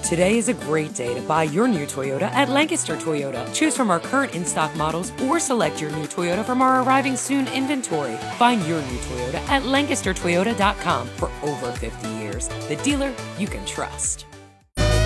Today is a great day to buy your new Toyota at Lancaster Toyota. Choose from our current in-stock models or select your new Toyota from our arriving soon inventory. Find your new Toyota at LancasterToyota.com. For over 50 years, the dealer you can trust.